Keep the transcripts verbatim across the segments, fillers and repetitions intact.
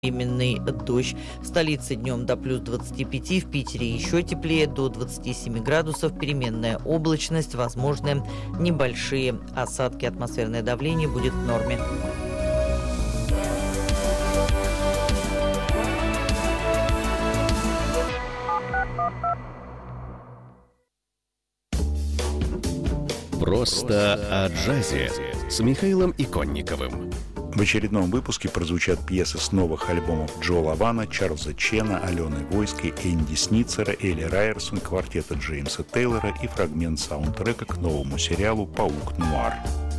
Временный дождь. В столице днем до плюс двадцати пяти, в Питере еще теплее, до двадцати семи градусов, переменная облачность, возможны небольшие осадки, атмосферное давление будет в норме. Просто о джазе с Михаилом Иконниковым. В очередном выпуске прозвучат пьесы с новых альбомов Джо Лавана, Чарльза Чена, Алены Войской, Энди Сницера, Элли Райерсон, квартета Джеймса Тейлора и фрагмент саундтрека к новому сериалу «Паук Нуар».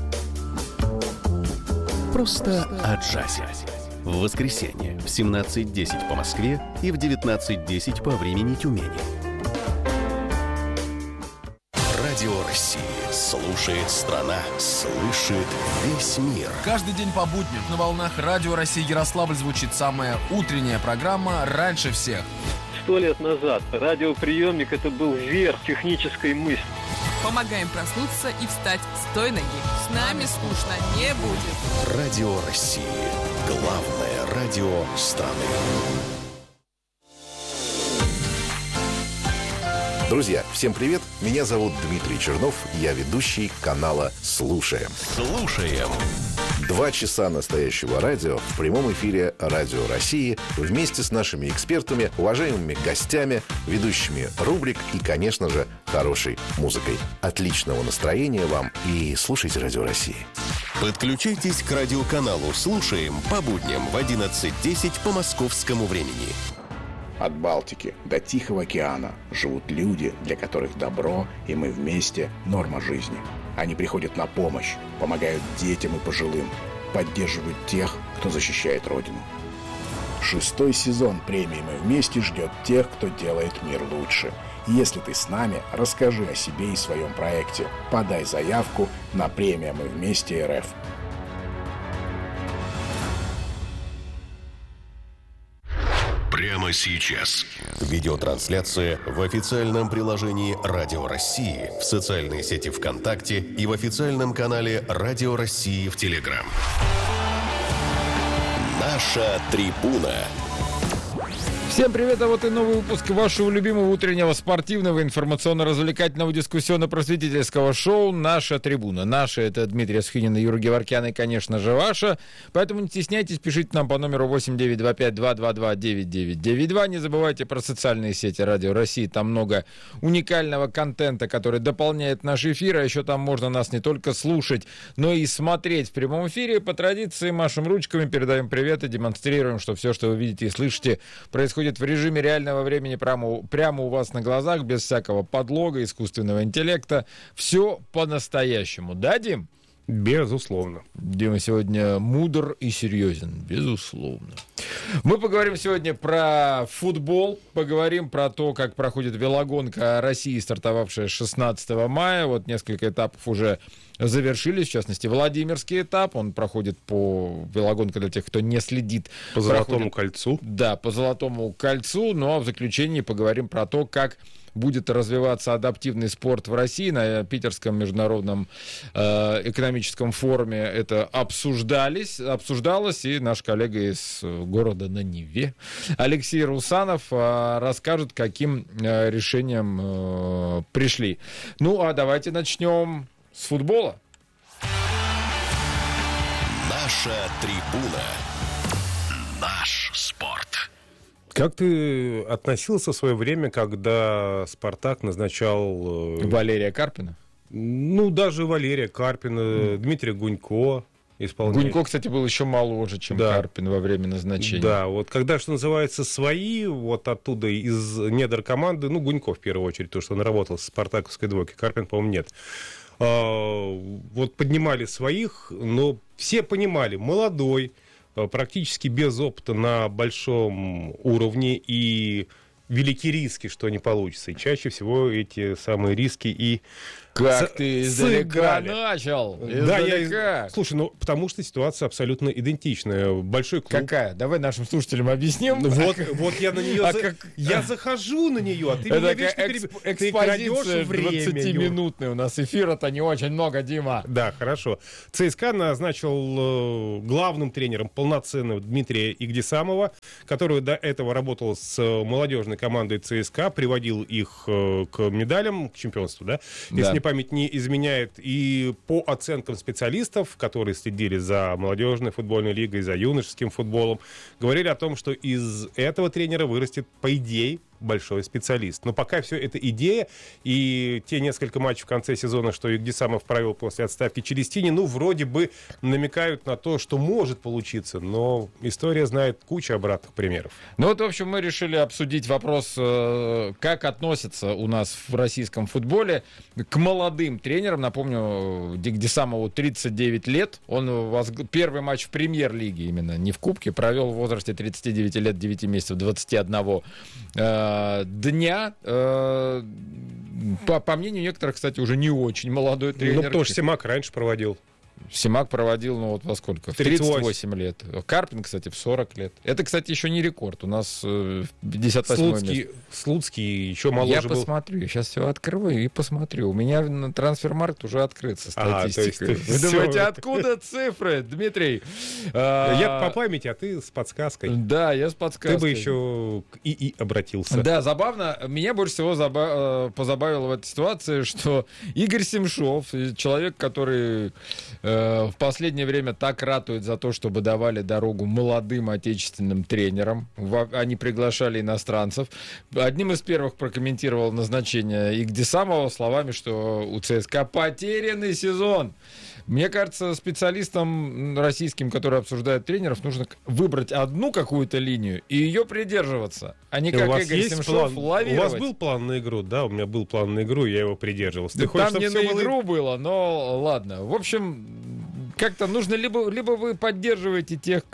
Просто о джазе. В воскресенье в семнадцать десять по Москве и в девятнадцать десять по времени Тюмени. Радио России. Слушает страна, слышит весь мир. Каждый день по будням на волнах Радио России Ярославль звучит самая утренняя программа «Раньше всех». Сто лет назад радиоприемник — это был верх технической мысли. Помогаем проснуться и встать с той ноги. С нами скучно не будет. Радио России. Главное радио страны. Друзья, всем привет! Меня зовут Дмитрий Чернов, я ведущий канала «Слушаем». Слушаем. Два часа настоящего радио в прямом эфире Радио России вместе с нашими экспертами, уважаемыми гостями, ведущими рубрик и, конечно же, хорошей музыкой. Отличного настроения вам и слушайте Радио России. Подключайтесь к радиоканалу «Слушаем» по будням в одиннадцать десять по московскому времени. От Балтики до Тихого океана живут люди, для которых добро и мы вместе – норма жизни. Они приходят на помощь, помогают детям и пожилым, поддерживают тех, кто защищает Родину. Шестой сезон премии «Мы вместе» ждет тех, кто делает мир лучше. Если ты с нами, расскажи о себе и своем проекте. Подай заявку на премию «Мы вместе РФ». Прямо сейчас. Видеотрансляция в официальном приложении Радио России, в социальной сети ВКонтакте и в официальном канале Радио России в Телеграм. Наша трибуна. Всем привет, а вот и новый выпуск вашего любимого утреннего спортивного, информационно-развлекательного, дискуссионно-просветительского шоу «Наша трибуна». Наша — это Дмитрий Асхинин и Юрий Геворкян, и, конечно же, ваша. Поэтому не стесняйтесь, пишите нам по номеру восемь девять два пять два два два девять девять девять два. Не забывайте про социальные сети Радио России. Там много уникального контента, который дополняет наш эфир. А еще там можно нас не только слушать, но и смотреть в прямом эфире. По традиции машем ручками, передаем привет и демонстрируем, что все, что вы видите и слышите, происходит в режиме реального времени прямо, прямо у вас на глазах, без всякого подлога, искусственного интеллекта. Все по-настоящему. Да, Дим? Безусловно. Дима сегодня мудр и серьезен. Безусловно. Мы поговорим сегодня про футбол, поговорим про то, как проходит велогонка России, стартовавшая шестнадцатого мая. Вот несколько этапов уже завершились, в частности, Владимирский этап. Он проходит по велогонке для тех, кто не следит. По Золотому кольцу. Да, по Золотому кольцу. Ну а в заключении поговорим про то, как будет развиваться адаптивный спорт в России. На Питерском международном э, экономическом форуме это обсуждались, обсуждалось, и наш коллега из города на Неве Алексей Русанов э, расскажет, каким э, решением э, пришли. Ну, а давайте начнем с футбола. Наша трибуна. Наш спорт. Как ты относился в свое время, когда «Спартак» назначал... Валерия Карпина? Ну, даже Валерия Карпина, mm. Дмитрия Гунько исполняет. Гунько, кстати, был еще моложе, чем да. Карпин во время назначения. Да, вот когда, что называется, свои, вот оттуда из недр команды, ну, Гунько в первую очередь, то, что он работал с «Спартаковской двойкой», Карпин, по-моему, нет. А, вот поднимали своих, но все понимали, молодой, практически без опыта на большом уровне, и велики риски, что не получится. И чаще всего эти самые риски и Как с- ты издалека сыграли. начал? Да, я... Издалека. из- Слушай, ну, потому что ситуация абсолютно идентичная. Большой клуб. Какая? Давай нашим слушателям объясним. Ну, Вот, вот я на нее... А за- как- Я захожу на нее, а ты Это меня такая вечно эксп- переб- Ты крадешь экспозиция время. двадцатиминутная. У нас эфира-то не очень много, Дима. Да, хорошо. ЦСКА назначил э, главным тренером полноценного Дмитрия Игдисамова, который до этого работал с э, молодежной командой ЦСКА, приводил их э, к медалям, к чемпионству, да? Да. Если мне память не изменяет. И по оценкам специалистов, которые следили за молодежной футбольной лигой, за юношеским футболом, говорили о том, что из этого тренера вырастет, по идее, большой специалист. Но пока все это идея, и те несколько матчей в конце сезона, что Игдисамов провел после отставки Челестини, ну, вроде бы намекают на то, что может получиться, но история знает кучу обратных примеров. Ну вот, в общем, мы решили обсудить вопрос, э, как относятся у нас в российском футболе к молодым тренерам. Напомню, Игдисамову тридцать девять лет. Он возг- первый матч в премьер-лиге именно, не в Кубке, провел в возрасте тридцати девяти лет, девяти месяцев, двадцати одного э, дня. Э, по, по мнению некоторых, кстати, уже не очень молодой тренер. Ну, потому что Симак раньше проводил. Симак проводил, ну вот во сколько? В тридцать восемь. тридцать восемь лет. Карпин, кстати, в сорок лет. Это, кстати, еще не рекорд. У нас э, пятьдесят восьмое Слуцкий, место. Слуцкий еще моложе Я был. посмотрю, я сейчас все открою и посмотрю. У меня на Трансфермаркт уже открыт со А, то есть статистикой. ты Вы всё- думаете, откуда цифры, Дмитрий? А, Я по памяти, а ты с подсказкой. Да, я с подсказкой. Ты бы еще к ИИ обратился. Да, забавно. Меня больше всего заба- э, позабавило в этой ситуации, что Игорь Семшов, э, человек, который э, в последнее время так ратует за то, чтобы давали дорогу молодым отечественным тренерам, Во- они приглашали иностранцев, одним из первых прокомментировал назначение Игдисамова словами, что у ЦСКА потерянный сезон. Мне кажется, специалистам российским, которые обсуждают тренеров, нужно выбрать одну какую-то линию и ее придерживаться, а не И как у вас Игорь есть Семшов план? лавировать. У вас был план на игру? Да, у меня был план на игру, я его придерживался. Да Ты хочешь, там не чтобы на всё было- игру было, но ладно. В общем, как-то нужно либо, либо вы поддерживаете тех,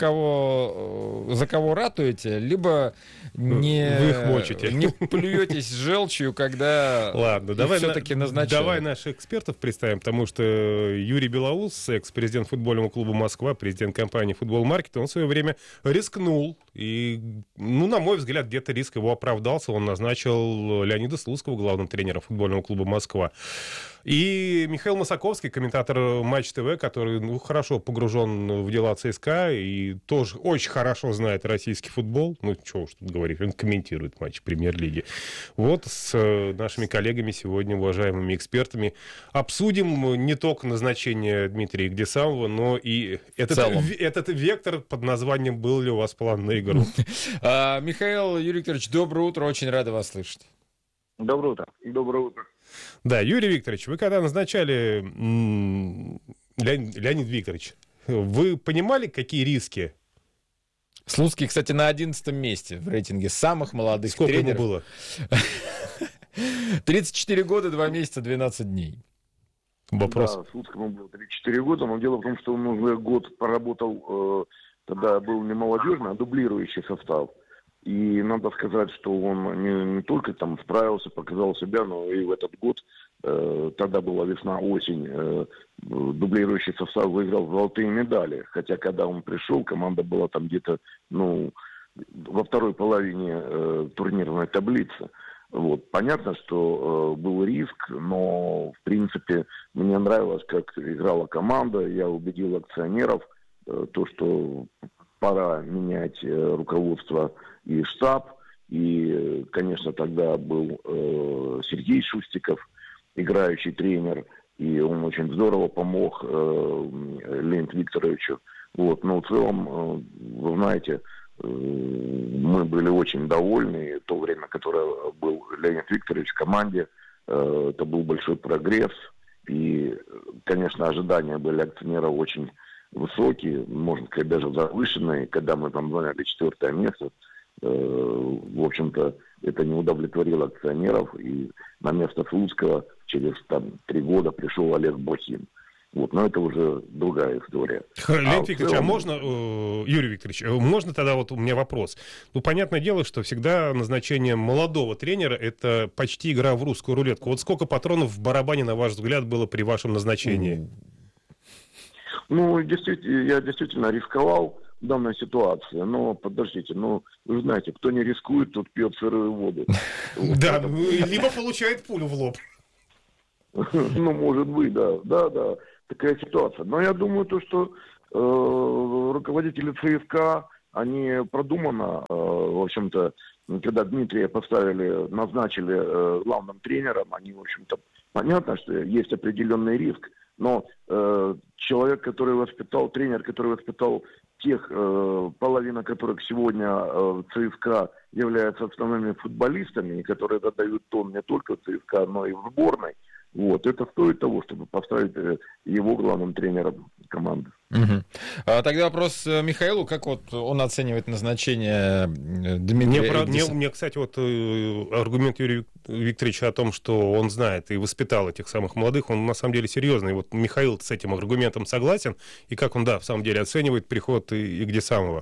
кого, э, за кого ратуете, либо не, Вы их мочите. не плюетесь желчью, когда Ладно, давай, все-таки на- назначают. давай наших экспертов представим, потому что Юрий Белоус, экс-президент футбольного клуба «Москва», президент компании «Футбол Маркет», он в свое время рискнул. И, ну, на мой взгляд, где-то риск его оправдался. Он назначил Леонида Слуцкого главным тренером футбольного клуба «Москва». И Михаил Масаковский, комментатор Матч ТВ, который, ну, хорошо погружен в дела ЦСКА и тоже очень хорошо знает российский футбол. Ну, что уж тут говорить, он комментирует матч Премьер-лиги. Вот с э, нашими коллегами сегодня, уважаемыми экспертами, обсудим не только назначение Дмитрия Игдисамова, но и этот, целом. в- этот вектор под названием «Был ли у вас план на игру?». А, Михаил Юрий Викторович, доброе утро, очень рады вас слышать. Доброе утро. Доброе утро. Да, Юрий Викторович, вы когда назначали м, Леонид, Леонид Викторович, вы понимали, какие риски? Слуцкий, кстати, на одиннадцатом месте в рейтинге самых молодых Сколько ему тренеров. было? тридцать четыре года, два месяца, двенадцать дней. Вопрос. Да, Слуцкому было тридцать четыре года, но дело в том, что он уже год проработал, э, тогда был не молодежный, а дублирующий состав. И надо сказать, что он не, не только там справился, показал себя, но и в этот год, э, тогда была весна-осень, э, дублирующий состав выиграл золотые медали. Хотя, когда он пришел, команда была там где-то, ну, во второй половине э, турнирной таблицы. Вот. Понятно, что э, был риск, но, в принципе, мне нравилось, как играла команда. Я убедил акционеров, э, то, что пора менять э, руководство и штаб. И, конечно, тогда был э, Сергей Шустиков, играющий тренер, и он очень здорово помог э, Леониду Викторовичу. Вот. Но в целом, э, вы знаете, мы были очень довольны. И то время, которое был Леонид Викторович в команде, это был большой прогресс. И, конечно, ожидания были акционеров очень высокие, можно сказать, даже завышенные. Когда мы там заняли четвертое место, в общем-то, это не удовлетворило акционеров. И на место Слуцкого через там, три года пришел Олег Блохин. Вот, но это уже другая история. Леонид а Викторович, целом... а можно, Юрий Викторович, можно тогда вот у меня вопрос? Ну, понятное дело, что всегда назначение молодого тренера — это почти игра в русскую рулетку. Вот сколько патронов в барабане, на ваш взгляд, было при вашем назначении? Ну, действительно, я действительно рисковал в данной ситуации, но подождите, ну, вы знаете, кто не рискует, тот пьет сырую воду. Да, либо получает пулю в лоб. Ну, может быть, да, да, да, такая ситуация. Но я думаю, то, что э, руководители ЦСКА, они продуманно, э, в общем-то, когда Дмитрия поставили, назначили э, главным тренером, они, в общем-то, понятно, что есть определенный риск, но э, человек, который воспитал, тренер, который воспитал тех, э, половина которых сегодня э, в ЦСКА являются основными футболистами, и которые дадут тон не только в ЦСКА, но и в сборной, вот, это стоит того, чтобы поставить его главным тренером команды. Угу. А тогда вопрос Михаилу, как вот он оценивает назначение Дмитрия мне, Эгдисона? Мне, мне, кстати, вот аргумент Юрия Викторовича о том, что он знает и воспитал этих самых молодых, он на самом деле серьезный. Вот Михаил с этим аргументом согласен, и как он, да, в самом деле оценивает приход Эгдисамова?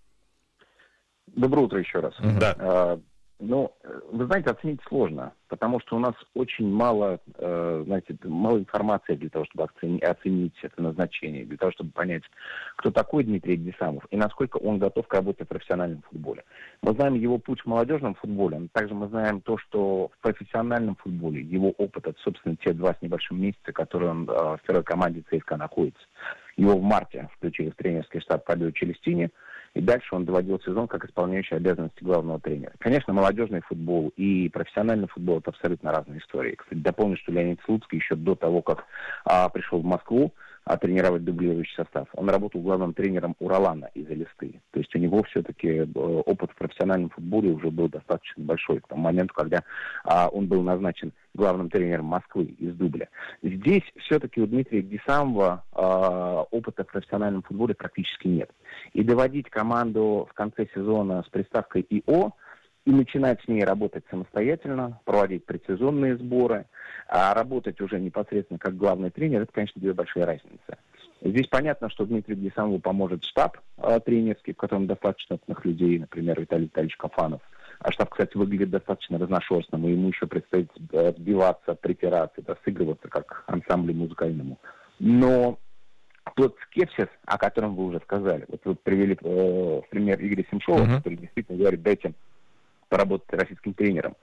Доброе утро еще раз. Угу. Да. А, ну, вы знаете, оценить сложно, потому что у нас очень мало, э, знаете, мало информации для того, чтобы оцени- оценить это назначение, для того, чтобы понять, кто такой Дмитрий Эгдисамов и насколько он готов к работе в профессиональном футболе. Мы знаем его путь в молодежном футболе, но также мы знаем то, что в профессиональном футболе его опыт, это, собственно, те два с небольшим месяца, которые он э, в первой команде ЦСКА находится. Его в марте включили в тренерский штаб Фабио Челестини, и дальше он доводил сезон как исполняющий обязанности главного тренера. Конечно, молодежный футбол и профессиональный футбол — это абсолютно разные истории. Кстати, дополню, что Леонид Слуцкий еще до того, как а, пришел в Москву а, тренировать дублирующий состав, он работал главным тренером у Ролана из Элисты. То есть у него все-таки опыт в профессиональном футболе уже был достаточно большой к тому моменту, когда а, он был назначен главным тренером Москвы из Дубля. Здесь все-таки у Дмитрия Эгдисамова э, опыта в профессиональном футболе практически нет. И доводить команду в конце сезона с приставкой ИО и начинать с ней работать самостоятельно, проводить предсезонные сборы, а работать уже непосредственно как главный тренер, это, конечно, две большие разницы. Здесь понятно, что Дмитрию Эгдисамову поможет штаб э, тренерский, в котором достаточно опытных людей, например, Виталий Витальевич Кафанов. А штаб, кстати, выглядит достаточно разношерстным, и ему еще предстоит сбиваться, притираться, сыгрываться как ансамблю музыкальному. Но тот скепсис, о котором вы уже сказали, вот вы привели э, в пример Игоря Семшова, uh-huh. который действительно говорит, дайте поработать российским тренером.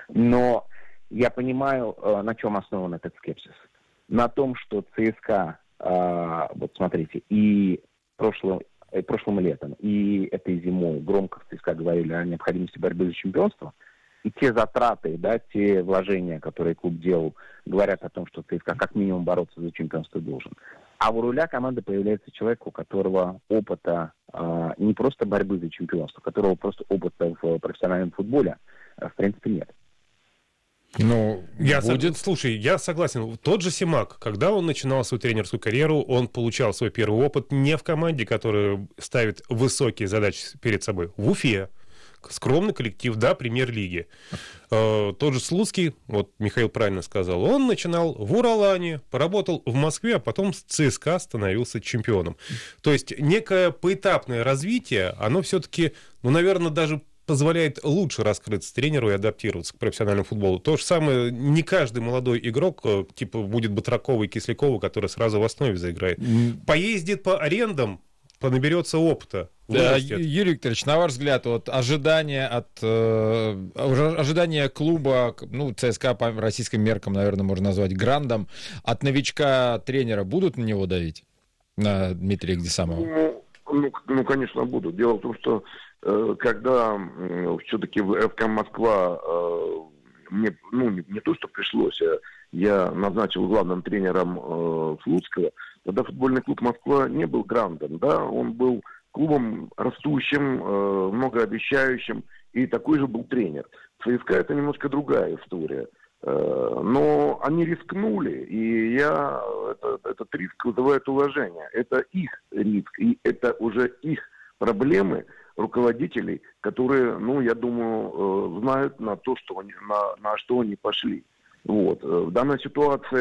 Но я понимаю, э, на чем основан этот скепсис. На том, что ЦСКА, э, вот смотрите, и прошлое прошлым летом и этой зимой громко в ЦСКА говорили о необходимости борьбы за чемпионство, и те затраты, да, те вложения, которые клуб делал, говорят о том, что ЦСКА как минимум бороться за чемпионство должен. А у руля команды появляется человек, у которого опыта э, не просто борьбы за чемпионство, у которого просто опыта в профессиональном футболе, э, в принципе, нет. Ну, я будет... Со... Слушай, я согласен. Тот же Симак, когда он начинал свою тренерскую карьеру, он получал свой первый опыт не в команде, которая ставит высокие задачи перед собой, в Уфе. Скромный коллектив, да, премьер-лиги. Э, тот же Слуцкий, вот Михаил правильно сказал, он начинал в Уралане, поработал в Москве, а потом с ЦСКА становился чемпионом. То есть некое поэтапное развитие, оно все-таки, ну, наверное, даже позволяет лучше раскрыться тренеру и адаптироваться к профессиональному футболу. То же самое, не каждый молодой игрок, типа будет Батракова и Кислякова, который сразу в основе заиграет. Поездит по арендам, понаберется опыта. Да, Юрий Викторович, на ваш взгляд, вот ожидания от э, ожидания клуба, ну, ЦСКА по российским меркам, наверное, можно назвать грандом, от новичка тренера будут на него давить? На Дмитрия Эгдисамова? Ну, ну, ну, конечно, будут. Дело в том, что э, когда э, все-таки в ФК Москва э, мне, ну, не, не то, что пришлось, а я назначил главным тренером э, Слуцкого, тогда футбольный клуб Москва не был грандом, да, он был клубом растущим, э, многообещающим, и такой же был тренер. ЦСКА — это немножко другая история. Э, но они рискнули, и я, это, этот риск вызывает уважение. Это их риск, и это уже их проблемы руководителей, которые, ну, я думаю, э, знают на то, что они, на, на что они пошли. Вот. В данной ситуации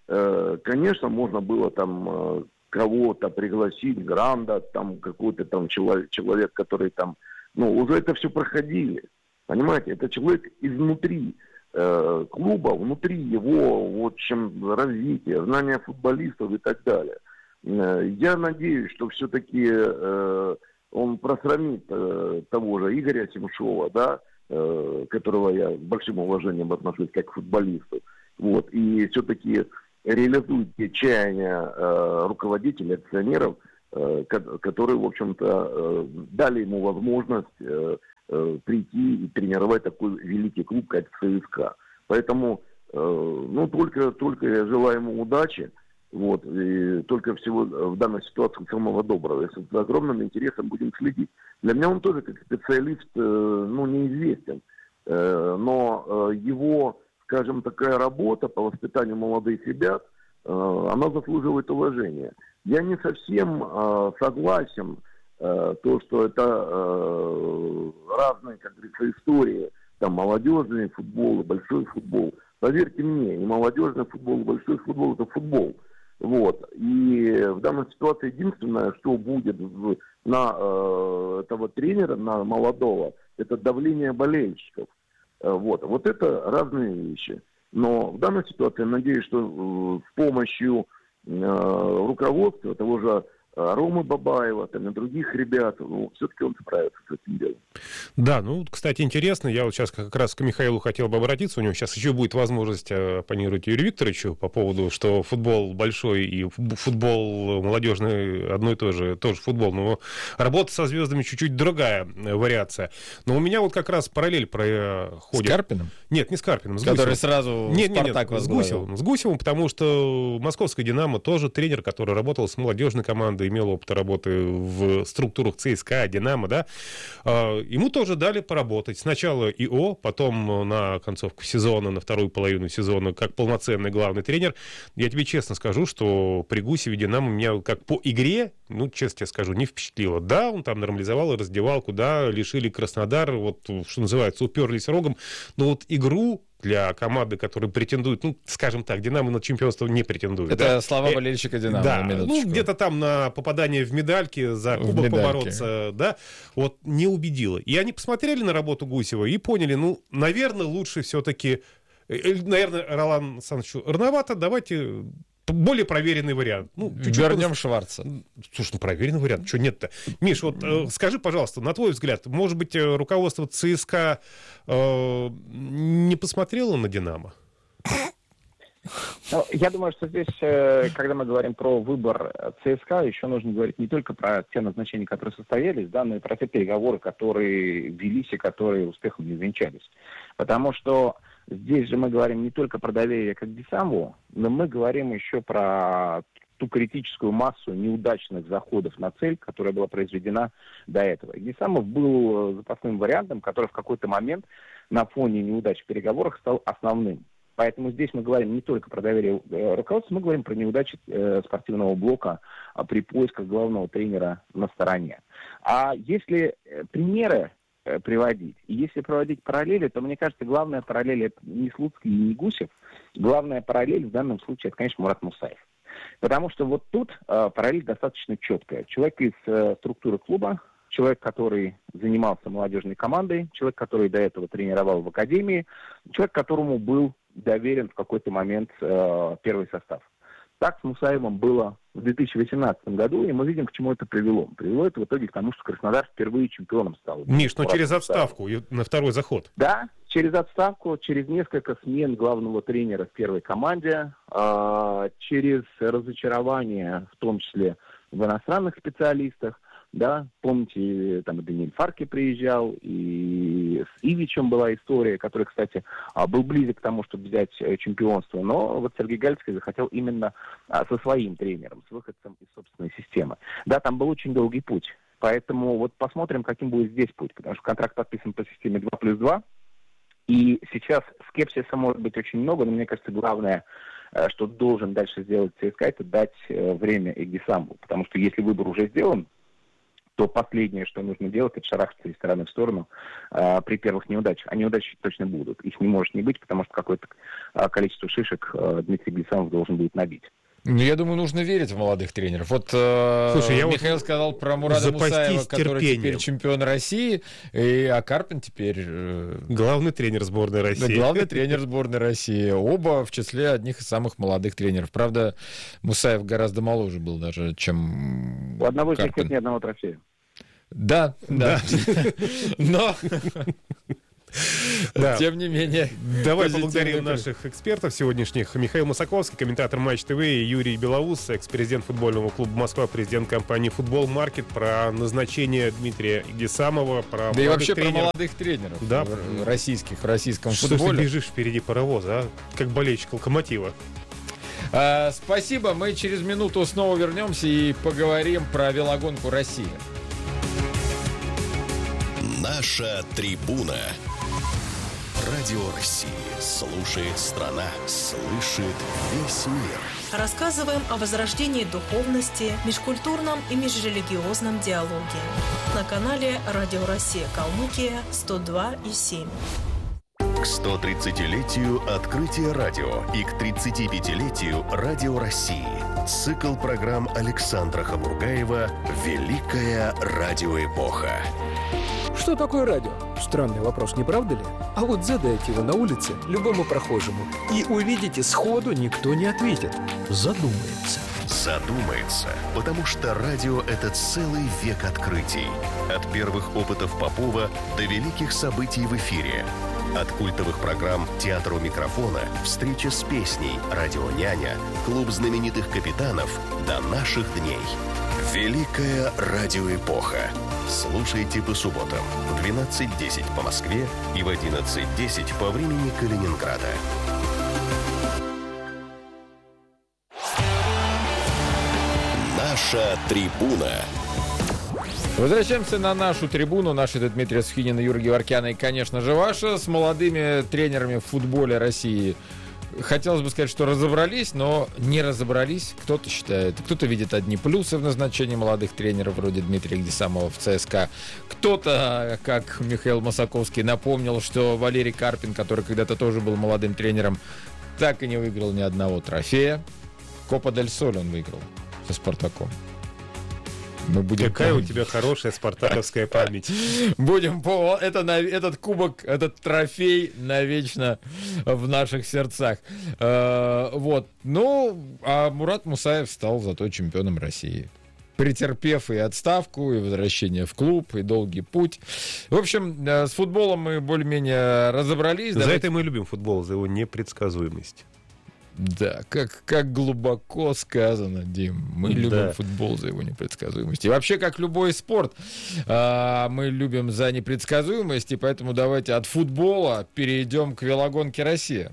конечно, можно было там кого-то пригласить, Гранда, там какой-то там человек, человек, который там, ну, уже это все проходили. Понимаете, это человек изнутри э, клуба, внутри его, в общем, развития, знания футболистов и так далее. Э, я надеюсь, что все-таки э, он просрамит э, того же Игоря Семшова, да, э, которого я с большим уважением отношусь как к футболисту. Вот, и все-таки реализует те чаяния э, руководителей, акционеров, э, которые, в общем-то, э, дали ему возможность э, э, прийти и тренировать такой великий клуб, как ЦСКА. Поэтому, э, ну, только, только я желаю ему удачи, вот, и только всего в данной ситуации самого доброго. Если с огромным интересом будем следить. Для меня он тоже как специалист, э, ну, неизвестен, э, но э, его, скажем, такая работа по воспитанию молодых ребят, э, она заслуживает уважения. Я не совсем э, согласен, э, то, что это э, разные, как говорится, истории, там, молодежный футбол и большой футбол. Поверьте мне, и молодежный футбол, и большой футбол – это футбол. Вот. И в данной ситуации единственное, что будет в, на э, этого тренера, на молодого, это давление болельщиков. Вот. Вот это разные вещи. Но в данной ситуации, я надеюсь, что э, с помощью э, руководства того же Ромы Бабаева, там, и других ребят, ну, все-таки он справится с этим делом. Да, ну, кстати, интересно, я вот сейчас как раз к Михаилу хотел бы обратиться, у него сейчас еще будет возможность оппонировать Юрию Викторовичу по поводу, что футбол большой и футбол молодежный одно и то же, тоже футбол, но работа со звездами чуть-чуть другая вариация. Но у меня вот как раз параллель проходит. С Карпиным? Нет, не с Карпиным, с Который Гусевым. сразу нет, Спартак нет, нет, с возглавил. Гусевым, с Гусевым, потому что московская «Динамо» тоже тренер, который работал с молодежной командой, имел опыт работы в структурах ЦСКА, «Динамо», да, ему тоже дали поработать. Сначала ИО, потом на концовку сезона, на вторую половину сезона, как полноценный главный тренер. Я тебе честно скажу, что при Гусеве «Динамо» меня как по игре, ну, честно тебе скажу, не впечатлило. Да, он там нормализовал раздевалку, да, лишили Краснодар, вот, что называется, уперлись рогом, но вот игру для команды, которая претендует, ну, скажем так, «Динамо» на чемпионство не претендует. Это да? слова болельщика «Динамо», да, на ну, где-то там на попадание в медальки, за кубок медальки. побороться, да, вот не убедило. И они посмотрели на работу Гусева и поняли, ну, наверное, лучше все-таки, наверное, Ролан Александровичу рановато, давайте более проверенный вариант. Ну, чуть-чуть Вернем под... Шварца. Слушай, ну проверенный вариант, что нет-то? Миш, вот э, скажи, пожалуйста, на твой взгляд, может быть, руководство ЦСКА э, не посмотрело на «Динамо»? Ну, я думаю, что здесь, когда мы говорим про выбор ЦСКА, еще нужно говорить не только про те назначения, которые состоялись, да, но и про те переговоры, которые велись и которые успехом не увенчались. Потому что здесь же мы говорим не только про доверие к Гдисамову, но мы говорим еще про ту критическую массу неудачных заходов на цель, которая была произведена до этого. Гдисамов был запасным вариантом, который в какой-то момент на фоне неудач в переговорах стал основным. Поэтому здесь мы говорим не только про доверие э, руководства, мы говорим про неудачи э, спортивного блока э, при поисках главного тренера на стороне. А если э, примеры э, приводить, и если проводить параллели, то, мне кажется, главная параллель это не Слуцкий и не Гусев. Главная параллель в данном случае, это, конечно, Мурат Мусаев. Потому что вот тут э, параллель достаточно четкая. Человек из э, структуры клуба, человек, который занимался молодежной командой, человек, который до этого тренировал в академии, человек, которому был доверен в какой-то момент э, первый состав. Так с Мусаевым было в две тысячи восемнадцатом году, и мы видим, к чему это привело. Привело это в итоге к тому, что Краснодар впервые чемпионом стал. Миш, но через отставку и на второй заход. Да, через отставку, через несколько смен главного тренера в первой команде, э, через разочарование, в том числе в иностранных специалистах. Да, помните, там и Даниэль Фарки приезжал, и с Ивичем была история, который, кстати, был близок к тому, чтобы взять чемпионство, но вот Сергей Гальцкий захотел именно со своим тренером, с выходцем из собственной системы. Да, там был очень долгий путь, поэтому вот посмотрим, каким будет здесь путь, потому что контракт подписан по системе два плюс два, и сейчас скепсиса может быть очень много, но мне кажется, главное, что должен дальше сделать ЦСКА, это дать время Игдисамову, потому что если выбор уже сделан, то последнее, что нужно делать, это шарахаться из стороны в сторону а, при первых неудачах. А неудачи точно будут. Их не может не быть, потому что какое-то а, количество шишек а, Дмитрий Глисанов должен будет набить. Ну, я думаю, нужно верить в молодых тренеров. Вот э, Слушай, Михаил вот сказал про Мурада Мусаева, который терпением. Теперь чемпион России, и, а Карпин теперь... Э, главный тренер сборной России. Да, главный тренер сборной России. Оба в числе одних из самых молодых тренеров. Правда, Мусаев гораздо моложе был даже, чем У одного из них Карпин. нет ни одного трофея. Да, да. Но... Да. Тем не менее. Давай поблагодарим наших экспертов сегодняшних. Михаил Мусаковский, комментатор Матч ТВ, и Юрий Белоус, экс-президент футбольного клуба Москва, президент компании Футбол Маркет, про назначение Дмитрия Гесамова, про да и вообще тренеров. про молодых тренеров, да, российских в российском что футболе. Что ты бежишь впереди паровоза, а? Как болельщик Локомотива. А, спасибо. Мы через минуту снова вернемся и поговорим про велогонку России. Наша трибуна. Радио России. Слушает страна. Слышит весь мир. Рассказываем о возрождении духовности, межкультурном и межрелигиозном диалоге. На канале Радио Россия Калмыкия сто два и семь. К сто тридцатилетию открытия радио и к тридцатипятилетию Радио России. Цикл программ Александра Хамургаева «Великая радиоэпоха». Что такое радио? Странный вопрос, не правда ли? А вот задайте его на улице любому прохожему, и увидите, сходу никто не ответит. Задумается. Задумается, потому что радио — это целый век открытий. От первых опытов Попова до великих событий в эфире. От культовых программ «Театр у микрофона», «Встреча с песней», «Радионяня», «Клуб знаменитых капитанов» до наших дней. Великая радиоэпоха. Слушайте по субботам в двенадцать десять по Москве и в одиннадцать десять по времени Калининграда. Наша трибуна. Возвращаемся на нашу трибуну. Наши это Дмитрий Сухинин и Юрий Геворкян, и, конечно же, ваша. С молодыми тренерами в футболе России хотелось бы сказать, что разобрались, но не разобрались. Кто-то считает, кто-то видит одни плюсы в назначении молодых тренеров, вроде Дмитрия Гесамова в ЦСКА. Кто-то, как Михаил Мусаковский, напомнил, что Валерий Карпин, который когда-то тоже был молодым тренером, так и не выиграл ни одного трофея. Копа дель Соль он выиграл со «Спартаком». Мы будем Какая помнить. у тебя хорошая спартаковская память. Будем по... Это, этот кубок, этот трофей навечно в наших сердцах. Э, вот. Ну, а Мурад Мусаев стал зато чемпионом России. Претерпев и отставку, и возвращение в клуб, и долгий путь. В общем, с футболом мы более-менее разобрались. За Давайте... это мы любим футбол, за его непредсказуемость. Да, как, как глубоко сказано, Дим. Мы любим да. футбол за его непредсказуемость. И вообще, как любой спорт, а, мы любим за непредсказуемость. И поэтому давайте от футбола перейдем к велогонке «Россия».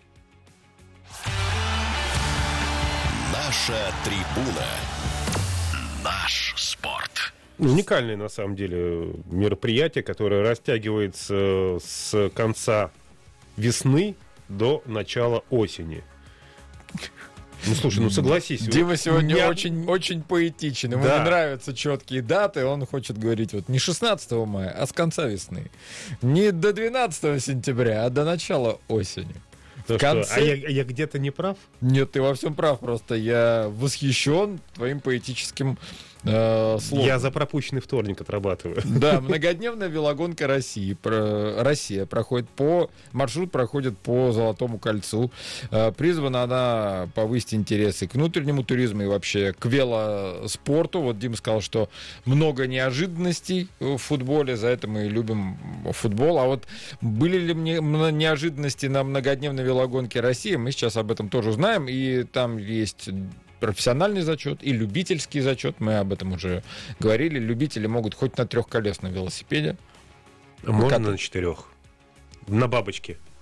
Наша трибуна. Наш спорт. Уникальное, на самом деле, мероприятие, которое растягивается с конца весны до начала осени. Ну, слушай, ну согласись. Дима сегодня я... очень, очень поэтичен. Ему да. не нравятся четкие даты. Он хочет говорить вот не шестнадцатого мая, а с конца весны. Не до двенадцатого сентября, а до начала осени. В конце... А я, я где-то не прав? Нет, ты во всем прав. Просто я восхищен твоим поэтическим э, словом. Я за пропущенный вторник отрабатываю. Да, многодневная велогонка России. Про... Россия проходит по... Маршрут проходит по Золотому кольцу. Э, призвана она повысить интересы к внутреннему туризму и вообще к велоспорту. Вот Дима сказал, что много неожиданностей в футболе. За это мы любим футбол. А вот были ли мне неожиданности на многодневной велогонке России? Мы сейчас об этом тоже знаем. И там есть профессиональный зачет и любительский зачет. Мы об этом уже говорили. Любители могут хоть на трехколесном велосипеде. А можно на четырех? На бабочке.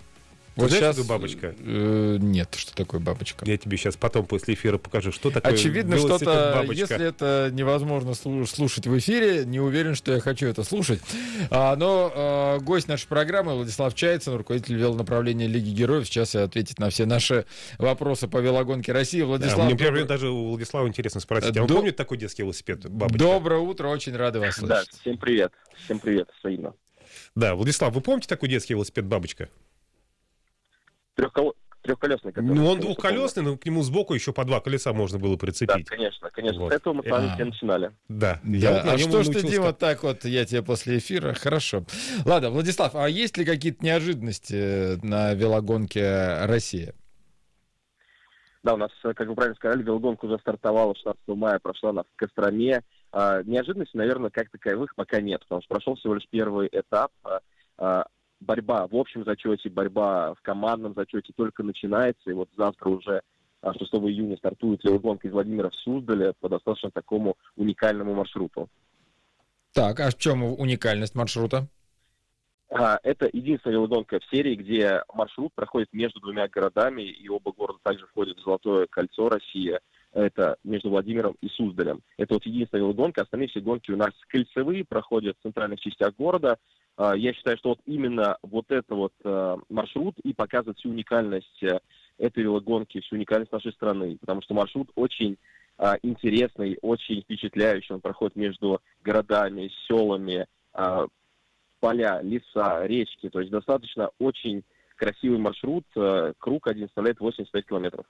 Вот знаешь, сейчас, что такое бабочка? Э, нет, что такое бабочка? Я тебе сейчас потом после эфира покажу, что такое Очевидно, велосипед что-то, бабочка. Если это невозможно слушать в эфире, не уверен, что я хочу это слушать. А, но а, гость нашей программы Владислав Чайцин, руководитель велонаправления Лиги Героев, сейчас ответит на все наши вопросы по велогонке России. Владислав, да, мне, например, добрый... даже у Владислава интересно спросить, а он До... помнит такой детский велосипед бабочка? Доброе утро, очень рады вас слышать. Да, всем привет. Всем привет, взаимно. Да, Владислав, вы помните такой детский велосипед бабочка? Трехкол... Трехколесный. Который, ну, он двухколесный, но к нему сбоку еще по два колеса можно было прицепить. Да, конечно, конечно. Вот. С этого мы с вами а. все начинали. Да. да. Я вот а что ж ты, научился... Дима, так вот, я тебе после эфира, хорошо. Ладно, Владислав, а есть ли какие-то неожиданности на велогонке «Россия»? Да, у нас, как вы правильно сказали, велогонка уже стартовала шестнадцатого мая, прошла она в Костроме. А, неожиданностей, наверное, как таковых пока нет, потому что прошел всего лишь первый этап. А, борьба в общем зачете, борьба в командном зачете только начинается, и вот завтра уже, шестого июня, стартует велогонка из Владимира в Суздале по достаточно такому уникальному маршруту. Так, а в чем уникальность маршрута? А, это единственная велогонка в серии, где маршрут проходит между двумя городами, и оба города также входят в Золотое кольцо России. Это между Владимиром и Суздалем. Это вот единственная велогонка, остальные все гонки у нас кольцевые, проходят в центральных частях города. Я считаю, что вот именно вот этот вот маршрут и показывает всю уникальность этой велогонки, всю уникальность нашей страны, потому что маршрут очень интересный, очень впечатляющий. Он проходит между городами, селами, поля, леса, речки. То есть достаточно очень красивый маршрут. Круг один составляет восемьдесят пять километров.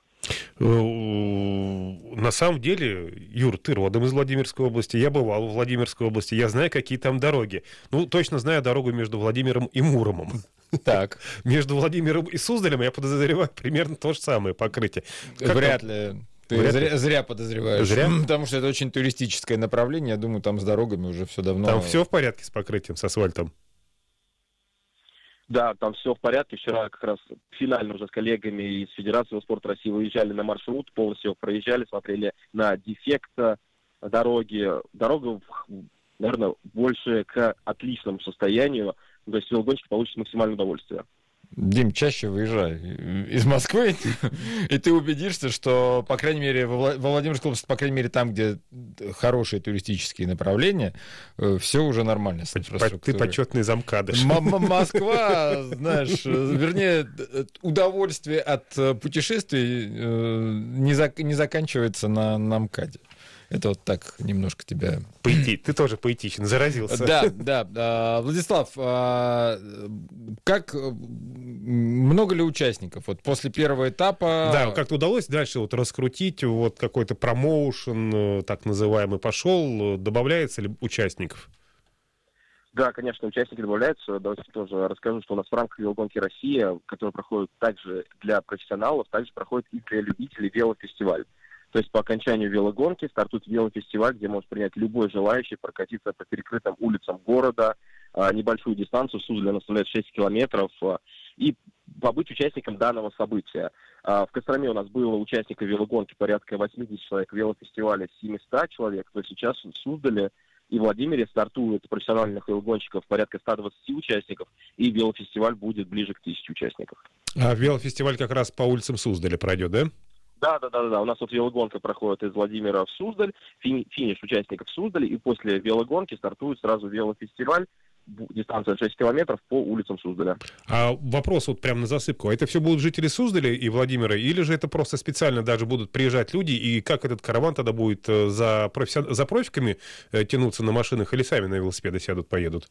На самом деле, Юр, ты родом из Владимирской области, я бывал в Владимирской области, я знаю, какие там дороги. Ну, точно знаю дорогу между Владимиром и Муромом. Так. Между Владимиром и Суздалем, я подозреваю, примерно то же самое покрытие. Как Вряд там? ли. Ты Вряд зря, ли. зря подозреваешь. Зря? Потому что это очень туристическое направление. Я думаю, там с дорогами уже все давно... Там все в порядке с покрытием, с асфальтом? Да, там все в порядке. Вчера как раз финально уже с коллегами из Федерации спорта России выезжали на маршрут, полностью проезжали, смотрели на дефект дороги. Дорога, наверное, больше к отличному состоянию. То есть велогонщик получит максимальное удовольствие. Дим, чаще выезжай из Москвы, и ты убедишься, что, по крайней мере, во Владимирской области, по крайней мере, там, где хорошие туристические направления, все уже нормально с инфраструктурой. Ты почетный замкадыш. Москва, знаешь, вернее, удовольствие от путешествий не, зак- не заканчивается на, на МКАДе. Это вот так немножко тебя... Поэти... Ты тоже поэтичен, заразился. Да, да. А, Владислав, а, как много ли участников? Вот после первого этапа... Да, как-то удалось дальше вот раскрутить, вот какой-то промоушен, так называемый, пошел, добавляется ли участников? Да, конечно, участники добавляются. Давайте тоже расскажу, что у нас в рамках велогонки «Россия», которая проходит также для профессионалов, также проходит и для любителей велофестиваль. То есть по окончанию велогонки стартует велофестиваль, где может принять любой желающий прокатиться по перекрытым улицам города, небольшую дистанцию, Суздаль составляет шесть километров, и побыть участником данного события. В Костроме у нас было участников велогонки порядка восемьдесят человек, велофестиваля семьсот человек, то сейчас в Суздале и Владимире стартуют профессиональных велогонщиков порядка ста двадцати участников, и велофестиваль будет ближе к тысяче участников. А велофестиваль как раз по улицам Суздаля пройдет, да? Да, да, да, да. У нас вот велогонка проходит из Владимира в Суздаль, фини- финиш участников в Суздале, и после велогонки стартует сразу велофестиваль, дистанция шесть километров по улицам Суздаля. А вопрос вот прям на засыпку. А это все будут жители Суздаля и Владимира, или же это просто специально даже будут приезжать люди, и как этот караван тогда будет за, профессион... за профиками тянуться на машинах, или сами на велосипеды сядут, поедут?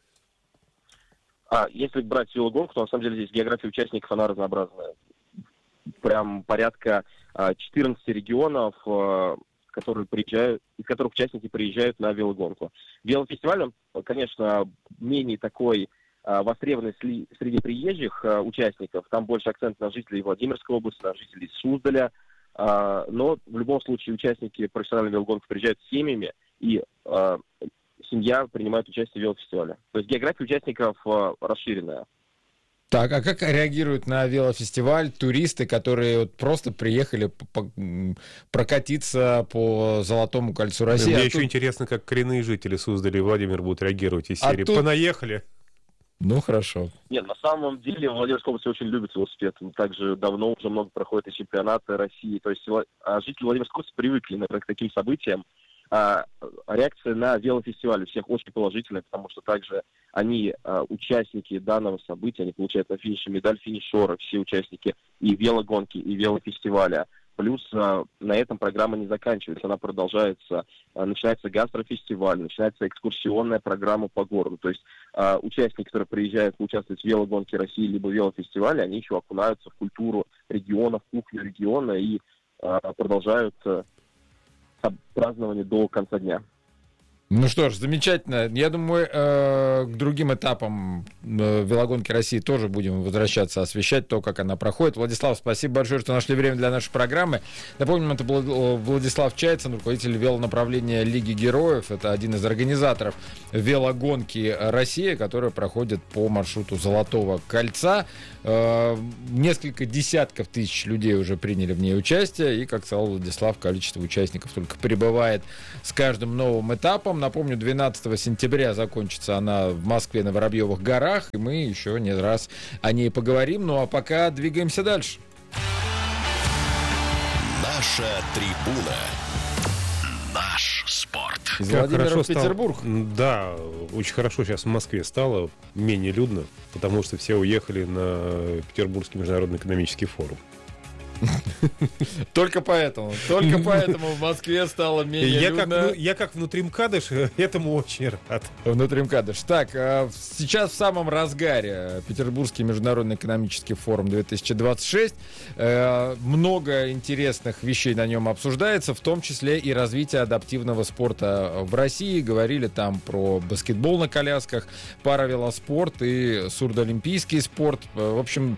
А если брать велогонку, то на самом деле здесь география участников, она разнообразная. Прям порядка четырнадцати регионов, которые приезжают, из которых участники приезжают на велогонку. Велофестиваль, он, конечно, менее такой востребованный среди приезжих участников. Там больше акцент на жителей Владимирской области, на жителей Суздаля. Но в любом случае участники профессиональной велогонки приезжают с семьями, и семья принимает участие в велофестивале. То есть география участников расширенная. Так, а как реагируют на велофестиваль туристы, которые вот просто приехали по- по- прокатиться по Золотому кольцу России? Мне а еще тут... интересно, как коренные жители Суздаля и Владимир будут реагировать из А серии тут... «Понаехали». Ну, хорошо. Нет, на самом деле в Владимирской области очень любят велосипед. Также давно уже много проходят и чемпионаты России. То есть а жители Владимирской области привыкли, наверное, к таким событиям. А реакция на велофестиваль у всех очень положительная, потому что также они, а, участники данного события, они получают на финише медаль финишера, все участники и велогонки, и велофестиваля. Плюс а, на этом программа не заканчивается, она продолжается. А, начинается гастрофестиваль, начинается экскурсионная программа по городу. То есть а, участники, которые приезжают участвовать в велогонке России либо велофестивале, они еще окунаются в культуру региона, в кухню региона и а, продолжают а, празднование до конца дня. Ну что ж, замечательно. Я думаю, э, к другим этапам э, велогонки России тоже будем возвращаться, освещать то, как она проходит. Владислав, спасибо большое, что нашли время для нашей программы. Напомним, это был Владислав Чайцин, руководитель велонаправления Лиги Героев. Это один из организаторов велогонки России, которая проходит по маршруту Золотого кольца. Э, несколько десятков тысяч людей уже приняли в ней участие. И, как сказал Владислав, количество участников только прибывает с каждым новым этапом. Напомню, двенадцатого сентября закончится она в Москве на Воробьевых горах, и мы еще не раз о ней поговорим. Ну а пока двигаемся дальше. Наша трибуна. Наш спорт. Из Владимира в Петербург. Стало, да, очень хорошо сейчас в Москве стало, менее людно, потому что все уехали на Петербургский международный экономический форум. Только поэтому. Только поэтому в Москве стало менее я людно. Как, я как внутримкадыш этому очень рад. Внутримкадыш. Так, сейчас в самом разгаре Петербургский международный экономический форум две тысячи двадцать шесть. Много интересных вещей на нем обсуждается, в том числе и развитие адаптивного спорта в России. Говорили там про баскетбол на колясках, паравелоспорт и сурдоолимпийский спорт. В общем,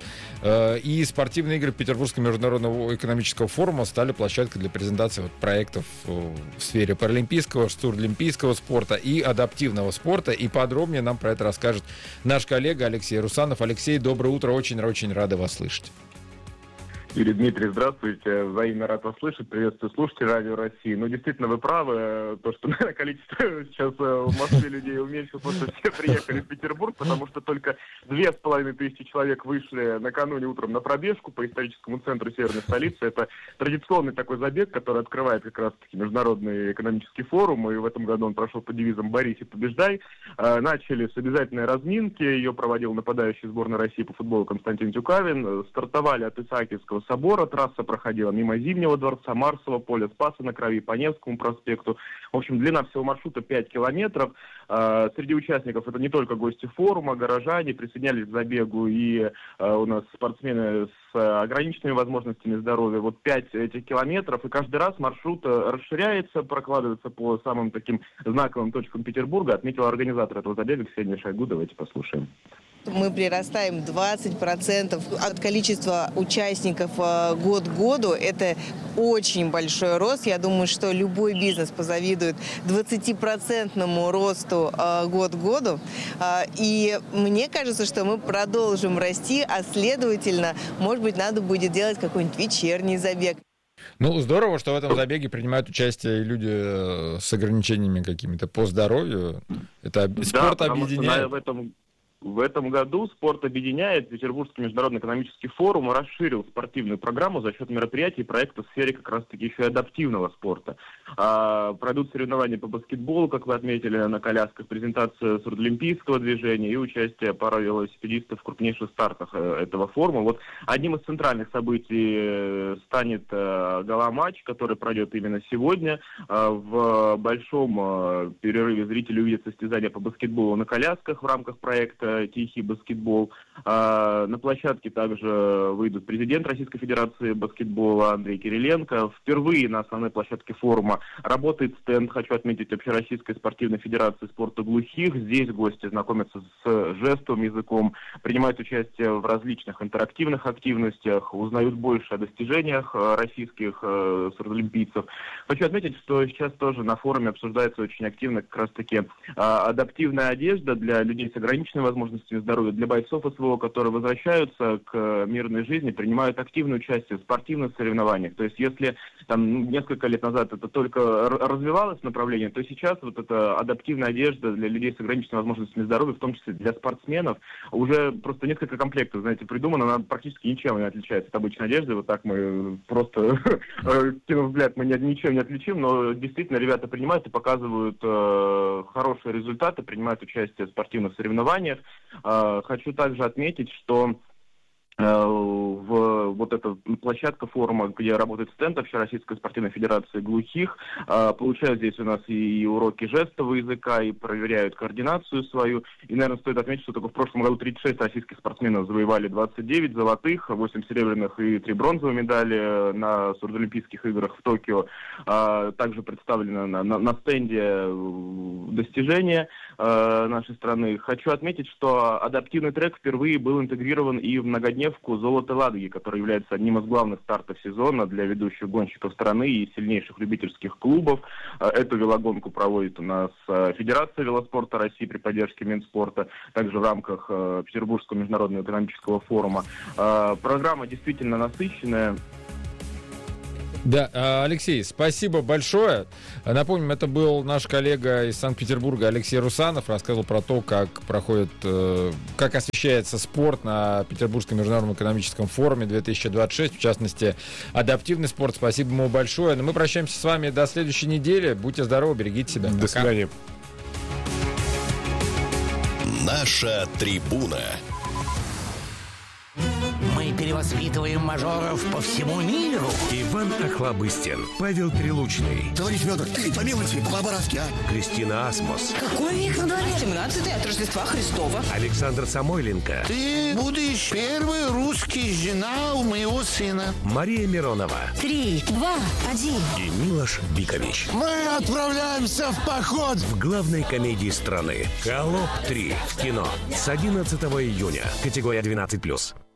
и спортивные игры Петербургского международного экономического форума стали площадкой для презентации вот проектов в сфере паралимпийского, сурдоолимпийского спорта и адаптивного спорта. И подробнее нам про это расскажет наш коллега Алексей Русанов. Алексей, доброе утро, очень-очень рады вас слышать. Юрий, Дмитрий, здравствуйте. Взаимно рад вас слышать. Приветствую слушателей Радио России. Ну, действительно, вы правы. То, что, наверное, количество сейчас в Москве людей уменьшилось, потому что все приехали в Петербург, потому что только две с половиной тысячи человек вышли накануне утром на пробежку по историческому центру северной столицы. Это традиционный такой забег, который открывает как раз-таки Международный экономический форум. И в этом году он прошел под девизом «Борись и побеждай». Начали с обязательной разминки. Ее проводил нападающий сборной России по футболу Константин Тюкавин. Стартовали от Исаакиевского собора, трасса проходила мимо Зимнего дворца, Марсового поля, Спаса на Крови, по Невскому проспекту. В общем, длина всего маршрута пять километров. Среди участников это не только гости форума, горожане, присоединялись к забегу и у нас спортсмены с ограниченными возможностями здоровья. Вот пять этих километров, и каждый раз маршрут расширяется, прокладывается по самым таким знаковым точкам Петербурга, отметил организатор этого забега Ксения Шойгу. Давайте послушаем. Мы прирастаем двадцать процентов от количества участников год к году. Это очень большой рост. Я думаю, что любой бизнес позавидует двадцатипроцентному росту год к году. И мне кажется, что мы продолжим расти, а следовательно, может быть, надо будет делать какой-нибудь вечерний забег. Ну, здорово, что в этом забеге принимают участие и люди с ограничениями какими-то по здоровью. Это спорт да, объединяет. В этом... В этом году спорт объединяет. Петербургский международный экономический форум расширил спортивную программу за счет мероприятий и проекта в сфере как раз-таки еще и адаптивного спорта. А, пройдут соревнования по баскетболу, как вы отметили, на колясках, презентация сурдоолимпийского движения и участие паравелосипедистов в крупнейших стартах этого форума. Вот одним из центральных событий станет гала-матч, который пройдет именно сегодня. В большом перерыве зрители увидят состязания по баскетболу на колясках в рамках проекта «Тихий баскетбол». А, на площадке также выйдут президент Российской Федерации баскетбола Андрей Кириленко. Впервые на основной площадке форума работает стенд, хочу отметить, Общероссийской спортивной федерации спорта глухих. Здесь гости знакомятся с жестовым языком, принимают участие в различных интерактивных активностях, узнают больше о достижениях российских э, сурдоолимпийцев. Хочу отметить, что сейчас тоже на форуме обсуждается очень активно как раз-таки э, адаптивная одежда для людей с ограниченными возможностями возможностями здоровья, для бойцов СВО, которые возвращаются к мирной жизни, принимают активное участие в спортивных соревнованиях. То есть если там ну, несколько лет назад это только развивалось направление, то сейчас вот эта адаптивная одежда для людей с ограниченными возможностями здоровья, в том числе для спортсменов, уже просто несколько комплектов, знаете, придумано, она практически ничем не отличается от обычной одежды. Вот так мы просто кинув взгляд, мы ничем не отличим, но действительно ребята принимают и показывают э, хорошие результаты, принимают участие в спортивных соревнованиях. Э, хочу также отметить, что в вот эта площадка форума, где работает стенд Общероссийской спортивной федерации глухих, получают здесь у нас и уроки жестового языка, и проверяют координацию свою. И, наверное, стоит отметить, что только в прошлом году тридцать шесть российских спортсменов завоевали двадцать девять золотых, восемь серебряных и три бронзовые медали на Сурдолимпийских играх в Токио. Также представлено на, на, на стенде достижения нашей страны. Хочу отметить, что адаптивный трек впервые был интегрирован и в многодневку «Золото Ладоги», который является одним из главных стартов сезона для ведущих гонщиков страны и сильнейших любительских клубов. Эту велогонку проводит у нас Федерация велоспорта России при поддержке Минспорта, также в рамках Петербургского международного экономического форума. Программа действительно насыщенная. Да, Алексей, спасибо большое. Напомним, это был наш коллега из Санкт-Петербурга Алексей Русанов, рассказывал про то, как проходит, как освещается спорт на Петербургском международном экономическом форуме две тысячи двадцать шесть, в частности, адаптивный спорт. Спасибо ему большое. Но мы прощаемся с вами до следующей недели. Будьте здоровы, берегите себя. До Пока. свидания. Наша трибуна. Мы перевоспитываем мажоров по всему миру. Иван Охлобыстин, Павел Прилучный. Товарищ Федор, ты помилуйте, по-барански, а? Кристина Асмус. Какой век на дворе? семнадцатый от Рождества Христова. Александр Самойленко. Ты будешь первый русский жена у моего сына. Мария Миронова. Три, два, один. И Милош Бикович. Мы отправляемся в поход. В главной комедии страны «Холоп три» в кино с одиннадцатого июня. Категория двенадцать плюс.